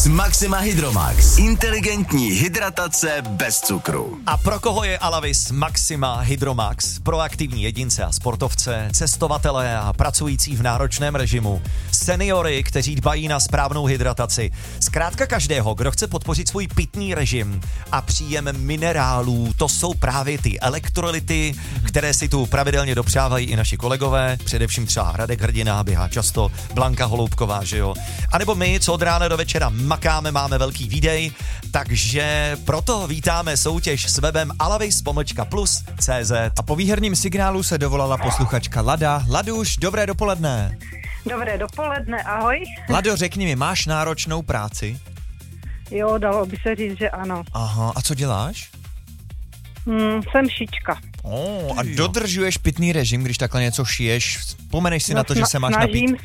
s Maxima Hydromax. Inteligentní hydratace bez cukru. A pro koho je Alavis Maxima Hydromax? Pro aktivní jedince a sportovce, cestovatele a pracující v náročném režimu, seniory, kteří dbají na správnou hydrataci. Zkrátka každého, kdo chce podpořit svůj pitný režim a příjem minerálů, to jsou právě ty elektrolyty, které si tu pravidelně dopřávají i naši kolegové, především třeba Radek Hrdina, běhá často, Blanka Holoubková, že jo? A nebo my, co od rána do večera makáme, máme velký výdej, takže proto vítáme soutěž s webem alavis-plus.cz. A po výherním signálu se dovolala posluchačka Lada. Laduš, dobré dopoledne. Dobré dopoledne, ahoj. Lado, řekni mi, máš náročnou práci? Jo, dalo by se říct, že ano. Aha, a co děláš? Jsem šička. A dodržuješ pitný režim, když takhle něco šiješ? Vzpomeneš si na to, že se máš napít?